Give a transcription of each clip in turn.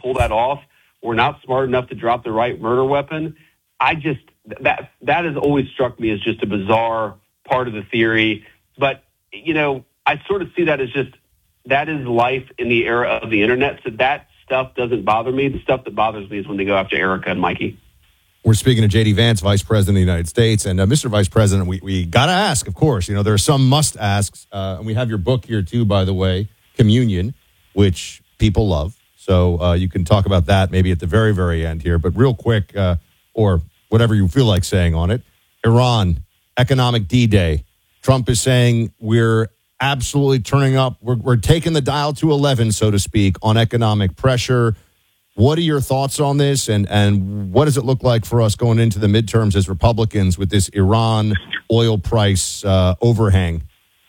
pull that off. We're not smart enough to drop the right murder weapon. That has always struck me as just a bizarre part of the theory. But, I sort of see that as just, that is life in the era of the internet. So that stuff doesn't bother me. The stuff that bothers me is when they go after Erica and Mikey. We're speaking to J.D. Vance, Vice President of the United States. And Mr. Vice President, we got to ask, of course, there are some must-asks. And we have your book here, too, by the way, Communion, which people love. So you can talk about that maybe at the very, very end here. But real quick, or whatever you feel like saying on it, Iran, economic D-Day. Trump is saying we're absolutely turning up. We're taking the dial to 11, so to speak, on economic pressure. What are your thoughts on this, and what does it look like for us going into the midterms as Republicans with this Iran oil price overhang?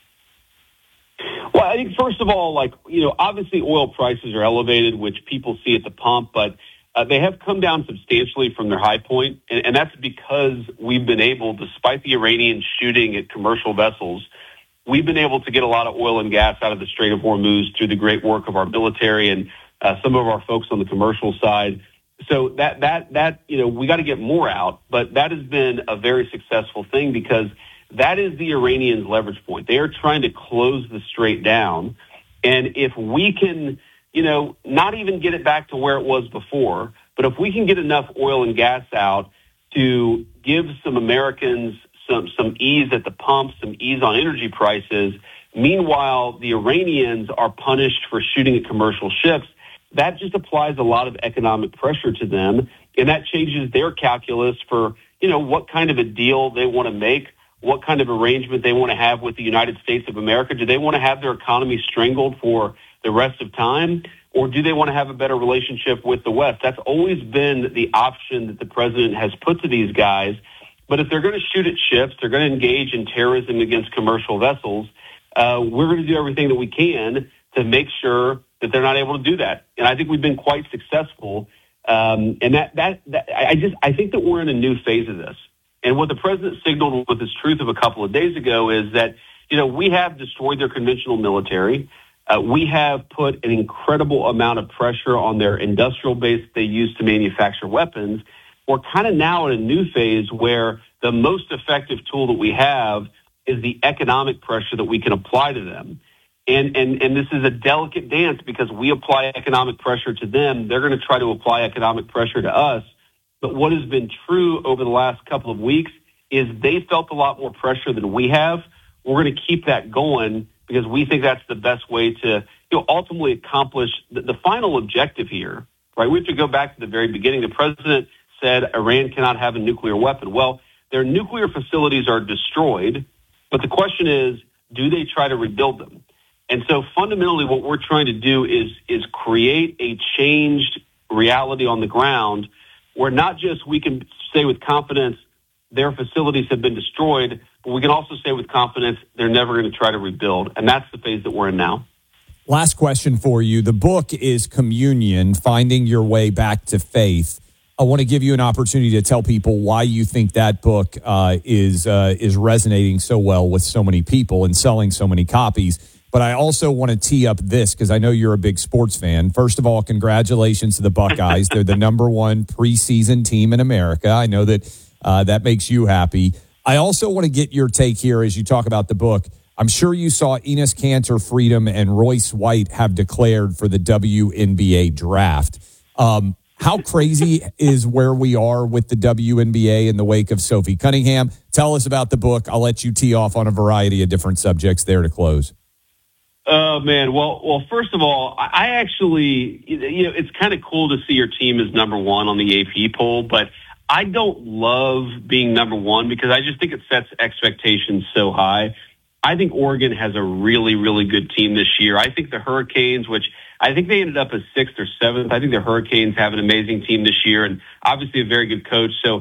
Well, I think, first of all, obviously oil prices are elevated, which people see at the pump, but they have come down substantially from their high point, and that's because we've been able, despite the Iranians shooting at commercial vessels, we've been able to get a lot of oil and gas out of the Strait of Hormuz through the great work of our military and some of our folks on the commercial side. So that we got to get more out, but that has been a very successful thing because that is the Iranians' leverage point. They are trying to close the strait down. And if we can, not even get it back to where it was before, but if we can get enough oil and gas out to give some Americans some ease at the pump, some ease on energy prices, meanwhile, the Iranians are punished for shooting at commercial ships, that just applies a lot of economic pressure to them, and that changes their calculus for, what kind of a deal they want to make, what kind of arrangement they want to have with the United States of America. Do they want to have their economy strangled for the rest of time, or do they want to have a better relationship with the West? That's always been the option that the president has put to these guys. But if they're going to shoot at ships, they're going to engage in terrorism against commercial vessels, we're going to do everything that we can to make sure that they're not able to do that. And I think we've been quite successful. And I think that we're in a new phase of this. And what the president signaled with his truth of a couple of days ago is that, we have destroyed their conventional military. We have put an incredible amount of pressure on their industrial base that they use to manufacture weapons. We're kind of now in a new phase where the most effective tool that we have is the economic pressure that we can apply to them. And this is a delicate dance because we apply economic pressure to them. They're going to try to apply economic pressure to us. But what has been true over the last couple of weeks is they felt a lot more pressure than we have. We're going to keep that going because we think that's the best way to ultimately accomplish the final objective here. Right? We have to go back to the very beginning. The president said Iran cannot have a nuclear weapon. Well, their nuclear facilities are destroyed, but the question is, do they try to rebuild them? And so fundamentally what we're trying to do is create a changed reality on the ground where not just we can say with confidence their facilities have been destroyed, but we can also say with confidence they're never going to try to rebuild. And that's the phase that we're in now. Last question for you. The book is Communion, Finding Your Way Back to Faith. I want to give you an opportunity to tell people why you think that book is resonating so well with so many people and selling so many copies. But I also want to tee up this because I know you're a big sports fan. First of all, congratulations to the Buckeyes. They're the number one preseason team in America. I know that that makes you happy. I also want to get your take here as you talk about the book. I'm sure you saw Enes Kanter Freedom and Royce White have declared for the WNBA draft. How crazy is where we are with the WNBA in the wake of Sophie Cunningham? Tell us about the book. I'll let you tee off on a variety of different subjects there to close. Oh, man. Well, first of all, I actually, it's kind of cool to see your team as number one on the AP poll, but I don't love being number one because I just think it sets expectations so high. I think Oregon has a really, really good team this year. I think the Hurricanes, which I think they ended up as 6th or 7th. I think the Hurricanes have an amazing team this year and obviously a very good coach. So,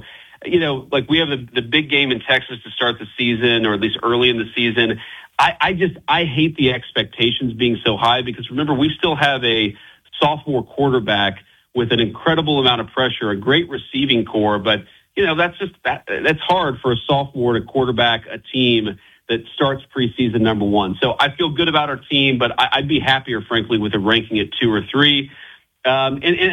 we have the big game in Texas to start the season, or at least early in the season. I hate the expectations being so high because remember, we still have a sophomore quarterback with an incredible amount of pressure, a great receiving core, but that's hard for a sophomore to quarterback a team that starts preseason number one. So I feel good about our team, but I'd be happier, frankly, with a ranking at 2 or 3. And